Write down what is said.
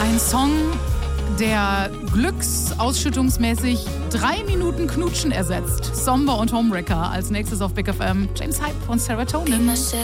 Ein Song, der glücksausschüttungsmäßig 3 Minuten Knutschen ersetzt. Somber und Homewrecker als nächstes auf Big FM. James Hype von Serotonin.